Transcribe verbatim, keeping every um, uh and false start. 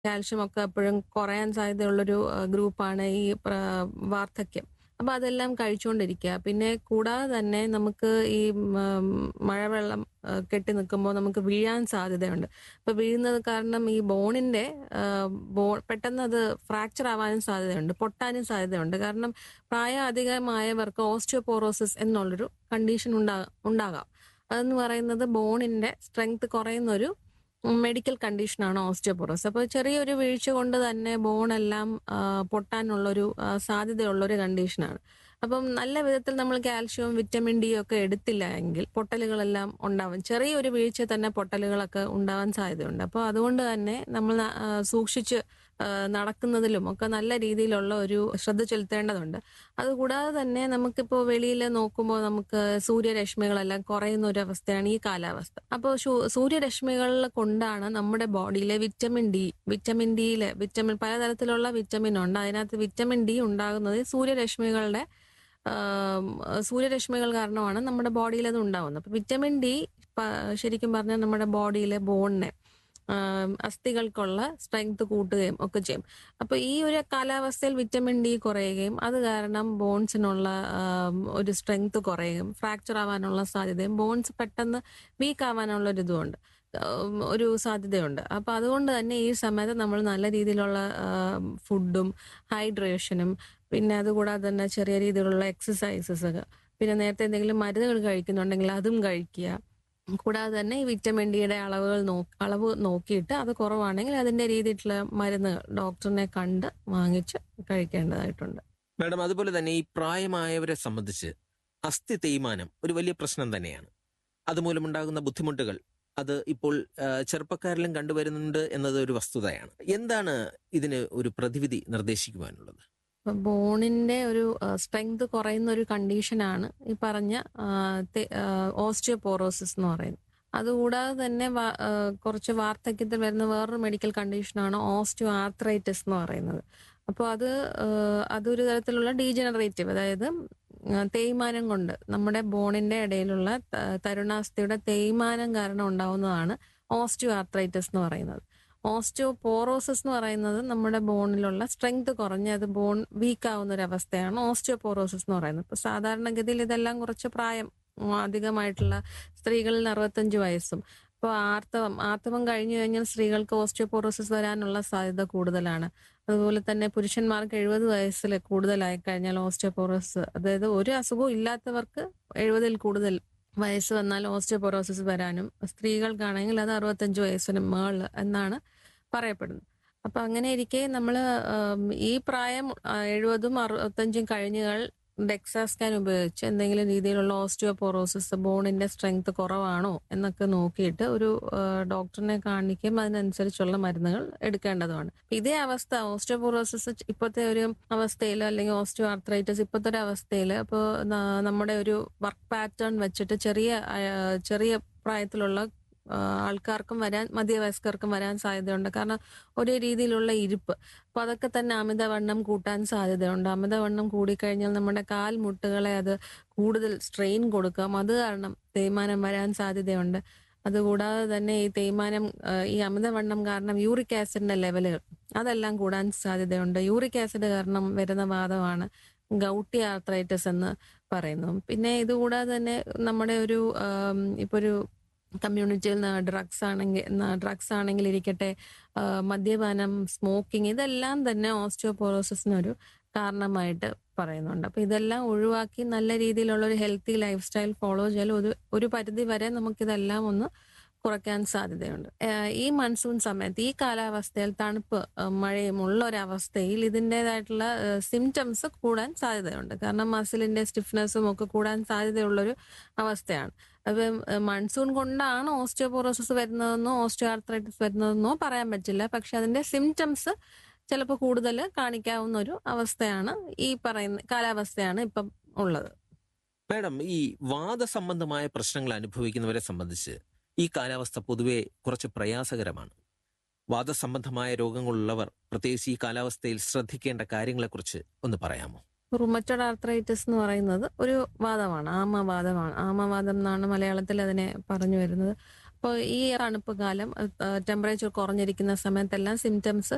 Calcium ഒക്കെ എപ്പോഴും കുറയാൻ സാധ്യതയുള്ളൊരു ഏഹ്, ഗ്രൂപ്പാണ് ഈ പ്ര വാർദ്ധക്യം. അപ്പൊ അതെല്ലാം കഴിച്ചുകൊണ്ടിരിക്കുക. പിന്നെ കൂടാതെ തന്നെ നമുക്ക് ഈ ഉം, മഴവെള്ളം ഏഹ്, കെട്ടി നിൽക്കുമ്പോൾ നമുക്ക് വീഴാൻ സാധ്യതയുണ്ട്. അപ്പൊ വീഴുന്നത് കാരണം ഈ ബോണിന്റെ ഏഹ്, ബോ പെട്ടെന്ന് അത് ഫ്രാക്ചർ ആവാനും സാധ്യതയുണ്ട്, പൊട്ടാനും സാധ്യതയുണ്ട്. കാരണം പ്രായം അധികമായവർക്ക് ഓസ്റ്റിയോപോറോസിസ് എന്നുള്ളൊരു കണ്ടീഷൻ ഉണ്ടാ ഉണ്ടാകാം. അതെന്ന് പറയുന്നത് ബോണിന്റെ സ്ട്രെങ്ത് കുറയുന്ന ഒരു മെഡിക്കൽ കണ്ടീഷനാണ് ഓസ്റ്റിയോപോറോസിസ്. അപ്പോൾ ചെറിയൊരു വീഴ്ച കൊണ്ട് തന്നെ ബോണെല്ലാം ആ, പൊട്ടാനുള്ളൊരു ആ, സാധ്യതയുള്ളൊരു കണ്ടീഷനാണ്. അപ്പം നല്ല വിധത്തിൽ നമ്മൾ കാൽഷ്യവും വിറ്റമിൻ ഡി ഒക്കെ എടുത്തില്ല എങ്കിൽ പൊട്ടലുകളെല്ലാം ഉണ്ടാവും. ചെറിയൊരു വീഴ്ച തന്നെ പൊട്ടലുകളൊക്കെ ഉണ്ടാവാൻ സാധ്യതയുണ്ട്. അപ്പോൾ അതുകൊണ്ട് തന്നെ നമ്മൾ ന- ആ, സൂക്ഷിച്ച് ആ, നടക്കുന്നതിലും ഒക്കെ നല്ല രീതിയിലുള്ള ഒരു ശ്രദ്ധ ചെലുത്തേണ്ടതുണ്ട്. അതുകൂടാതെ തന്നെ നമുക്കിപ്പോൾ വെളിയിൽ നോക്കുമ്പോൾ നമുക്ക് സൂര്യരശ്മികളെല്ലാം കുറയുന്ന ഒരു അവസ്ഥയാണ് ഈ കാലാവസ്ഥ. അപ്പോൾ സൂര്യരശ്മികൾ കൊണ്ടാണ് നമ്മുടെ ബോഡിയിലെ വിറ്റമിൻ ഡി വിറ്റമിൻ ഡിയിലെ വിറ്റമിൻ പലതരത്തിലുള്ള വിറ്റമിൻ ഉണ്ട്. അതിനകത്ത് വിറ്റമിൻ ഡി ഉണ്ടാകുന്നത് സൂര്യരശ്മികളുടെ ആം, സൂര്യരശ്മികൾ കാരണമാണ് നമ്മുടെ ബോഡിയിൽ അത് ഉണ്ടാകുന്നത്. അപ്പൊ വിറ്റമിൻ ഡി പ- ശരിക്കും പറഞ്ഞാൽ നമ്മുടെ ബോഡിയിലെ ബോണിനെ ആം, അസ്ഥികൾക്കുള്ള സ്ട്രെങ്ത് കൂട്ടുകയും ഒക്കെ ചെയ്യും. അപ്പൊ ഈ ഒരു കാലാവസ്ഥയിൽ വിറ്റമിൻ ഡി കുറയുകയും അത് കാരണം ബോൺസിനുള്ള ആം, ഒരു സ്ട്രെങ്ത് കുറയുകയും ഫ്രാക്ചർ ആവാനുള്ള സാധ്യതയും ബോൺസ് പെട്ടെന്ന് വീക്ക് ആവാനുള്ള ഒരു ഇതുമുണ്ട്, ഉം, ഒരു സാധ്യതയുണ്ട്. അപ്പൊ അതുകൊണ്ട് തന്നെ ഈ സമയത്ത് നമ്മൾ നല്ല രീതിയിലുള്ള ഫുഡും ഹൈഡ്രേഷനും പിന്നെ അതുകൂടാതെ തന്നെ ചെറിയ രീതിയിലുള്ള എക്സസൈസസ്, പിന്നെ നേരത്തെ എന്തെങ്കിലും മരുന്നുകൾ കഴിക്കുന്നുണ്ടെങ്കിൽ അതും കഴിക്കുക. കൂടാതെ തന്നെ ഈ വിറ്റമിൻ ഡിയുടെ അളവുകൾ നോ അളവ് നോക്കിയിട്ട് അത് കുറവാണെങ്കിൽ അതിന്റെ രീതിയിലുള്ള മരുന്നുകൾ ഡോക്ടറിനെ കണ്ട് വാങ്ങിച്ച് കഴിക്കേണ്ടതായിട്ടുണ്ട്. മാഡം, അതുപോലെ തന്നെ ഈ പ്രായമായവരെ സംബന്ധിച്ച് അസ്ഥി തേയ്മാനം ഒരു വലിയ പ്രശ്നം തന്നെയാണ്. അതുമൂലമുണ്ടാകുന്ന ബുദ്ധിമുട്ടുകൾ അത് ഇപ്പോൾ ആ, ചെറുപ്പക്കാരിലും കണ്ടുവരുന്നുണ്ട് എന്നത് ഒരു വസ്തുതയാണ്. എന്താണ് ഇതിന് ഒരു പ്രതിവിധി നിർദ്ദേശിക്കുവാനുള്ളത്? ഇപ്പൊ ബോണിന്റെ ഒരു സ്ട്രെങ്ത് കുറയുന്ന ഒരു കണ്ടീഷനാണ് ഈ പറഞ്ഞ ഓസ്റ്റിയോപോറോസിസ് എന്ന് പറയുന്നത്. അതുകൂടാതെ തന്നെ വ- ആ, കുറച്ച് വാർദ്ധക്യത്തിൽ വരുന്ന വേറൊരു മെഡിക്കൽ കണ്ടീഷനാണ് ഓസ്റ്റിയോ ആർത്രൈറ്റിസ് എന്ന് പറയുന്നത്. അപ്പോൾ അത് ആ, അതൊരു തരത്തിലുള്ള ഡീജനറേറ്റീവ്, അതായത് ആ, തേയ്മാനം കൊണ്ട് നമ്മുടെ ബോണിന്റെ ഇടയിലുള്ള ത- തരുണാസ്ഥിയുടെ തേയ്മാനം കാരണം ഉണ്ടാവുന്നതാണ് ഓസ്റ്റിയോ ആർത്രൈറ്റിസ് എന്ന് പറയുന്നത്. ഓസ്റ്റിയോപോറോസിസ് എന്ന് പറയുന്നത് നമ്മുടെ ബോണിലുള്ള സ്ട്രെങ്ത് കുറഞ്ഞ് അത് ബോൺ വീക്ക് ആവുന്ന ഒരു അവസ്ഥയാണ് ഓസ്റ്റിയോപോറോസിസ് എന്ന് പറയുന്നത്. ഇപ്പൊ സാധാരണഗതിയിൽ ഇതെല്ലാം കുറച്ച് പ്രായം ഉം, അധികമായിട്ടുള്ള സ്ത്രീകളിൽ അറുപത്തഞ്ച് വയസ്സും ഇപ്പോൾ ആർത്തവം ആർത്തവം കഴിഞ്ഞു കഴിഞ്ഞാൽ സ്ത്രീകൾക്ക് ഓസ്റ്റിയോപോറോസിസ് വരാനുള്ള സാധ്യത കൂടുതലാണ്. അതുപോലെ തന്നെ പുരുഷന്മാർക്ക് എഴുപത് വയസ്സിൽ കൂടുതലായി കഴിഞ്ഞാൽ ഓസ്റ്റിയോപോറോസിസ്, അതായത് ഒരു അസുഖവും ഇല്ലാത്തവർക്ക് എഴുപതിൽ കൂടുതൽ വയസ്സ് വന്നാൽ ഓസ്റ്റിയോപൊറോസിസ് വരാനും സ്ത്രീകൾക്കാണെങ്കിൽ അത് അറുപത്തഞ്ച് വയസ്സിന് മേളിൽ എന്നാണ് പറയപ്പെടുന്നത്. അപ്പൊ അങ്ങനെ ഇരിക്കെ നമ്മൾ ഈ പ്രായം ആ, എഴുപതും അറുപത്തഞ്ചും കഴിഞ്ഞുകൾ ഡെക്സാ സ്കാൻ ഉപയോഗിച്ച് എന്തെങ്കിലും രീതിയിലുള്ള ഓസ്റ്റിയോപൊറോസിസ് ബോണിന്റെ സ്ട്രെങ്ത് കുറവാണോ എന്നൊക്കെ നോക്കിയിട്ട് ഒരു ആ, ഡോക്ടറിനെ കാണിക്കുകയും അതിനനുസരിച്ചുള്ള മരുന്നുകൾ എടുക്കേണ്ടതുമാണ്. ഇതേ അവസ്ഥ ഓസ്റ്റിയോപൊറോസിസ് ഇപ്പോഴത്തെ ഒരു അവസ്ഥയിൽ അല്ലെങ്കിൽ ഓസ്റ്റിയോ ആർത്രൈറ്റിസ് ഇപ്പോഴത്തെ ഒരു അവസ്ഥയിൽ ഇപ്പോൾ നമ്മുടെ ഒരു വർക്ക് പാറ്റേൺ വെച്ചിട്ട് ചെറിയ ആ, ചെറിയ പ്രായത്തിലുള്ള ആ, ആൾക്കാർക്കും വരാൻ മധ്യവയസ്കർക്കും വരാൻ സാധ്യതയുണ്ട്. കാരണം ഒരേ രീതിയിലുള്ള ഇരിപ്പ്, അപ്പൊ അതൊക്കെ തന്നെ അമിതവണ്ണം കൂട്ടാൻ സാധ്യതയുണ്ട്. അമിതവണ്ണം കൂടിക്കഴിഞ്ഞാൽ നമ്മുടെ കാൽ മുട്ടുകളെ അത് കൂടുതൽ സ്ട്രെയിൻ കൊടുക്കാം, അത് കാരണം തേയ്മാനം വരാൻ സാധ്യതയുണ്ട്. അതുകൂടാതെ തന്നെ ഈ തേയ്മാനം ആ, ഈ അമിതവണ്ണം കാരണം യൂറിക് ആസിഡിന്റെ ലെവലുകൾ അതെല്ലാം കൂടാൻ സാധ്യതയുണ്ട്. യൂറിക് ആസിഡ് കാരണം വരുന്ന വാദമാണ് ഗൗട്ടി ആർത്രൈറ്റിസ് എന്ന് പറയുന്നു. പിന്നെ ഇതുകൂടാതെ തന്നെ നമ്മുടെ ഒരു ആം, ഇപ്പൊ ഒരു കമ്മ്യൂണിറ്റിയിൽ ഡ്രഗ്സ് ആണെങ്കിൽ ഡ്രഗ്സ് ആണെങ്കിൽ ഇരിക്കട്ടെ, ആ, മദ്യപാനം, സ്മോക്കിംഗ്, ഇതെല്ലാം തന്നെ ഓസ്റ്റിയോപോറോസിസിനൊരു കാരണമായിട്ട് പറയുന്നുണ്ട്. അപ്പൊ ഇതെല്ലാം ഒഴിവാക്കി നല്ല രീതിയിലുള്ള ഒരു ഹെൽത്തി ലൈഫ് സ്റ്റൈൽ ഫോളോ ചെയ്താൽ ഒരു ഒരു പരിധി വരെ നമുക്കിതെല്ലാം ഒന്ന് കുറയ്ക്കാൻ സാധ്യതയുണ്ട്. ഏഹ് ഈ മൺസൂൺ സമയത്ത് ഈ കാലാവസ്ഥയിൽ തണുപ്പ് ഏഹ് മഴയും ഉള്ള ഒരവസ്ഥയിൽ ഇതിൻ്റെതായിട്ടുള്ള സിംറ്റംസ് കൂടാൻ സാധ്യതയുണ്ട്. കാരണം മസിലിന്റെ സ്റ്റിഫ്നെസ്സും ഒക്കെ കൂടാൻ സാധ്യതയുള്ളൊരു അവസ്ഥയാണ്. അപ്പം മൺസൂൺ കൊണ്ടാണ് ഓസ്റ്റിയോപോറോസിസ് വരുന്നതെന്നോ ഓസ്റ്റിയോ ആർത്രൈറ്റിസ് വരുന്നതെന്നോ പറയാൻ പറ്റില്ല. പക്ഷെ അതിന്റെ സിംറ്റംസ് ചിലപ്പോൾ കൂടുതൽ കാണിക്കാവുന്ന ഒരു അവസ്ഥയാണ്, ഈ പറയുന്ന കാലാവസ്ഥയാണ് ഇപ്പം ഉള്ളത്. മാഡം, ഈ വാദസംബന്ധമായ പ്രശ്നങ്ങൾ അനുഭവിക്കുന്നവരെ സംബന്ധിച്ച് ഈ കാലാവസ്ഥ പൊതുവെ കുറച്ച് പ്രയാസകരമാണ്. വാദസംബന്ധമായ രോഗങ്ങളുള്ളവർ പ്രത്യേകിച്ച് ഈ കാലാവസ്ഥയിൽ ശ്രദ്ധിക്കേണ്ട കാര്യങ്ങളെക്കുറിച്ച് ഒന്ന് പറയാമോ? റുമറ്റോയ്ഡ് ആർത്രൈറ്റിസ് എന്ന് പറയുന്നത് ഒരു വാദമാണ്, ആമവാദമാണ്. ആമവാദം എന്നാണ് മലയാളത്തിൽ അതിനെ പറഞ്ഞു വരുന്നത്. അപ്പോൾ ഈ തണുപ്പ് കാലം ടെമ്പറേച്ചർ കുറഞ്ഞിരിക്കുന്ന സമയത്തെല്ലാം സിംറ്റംസ്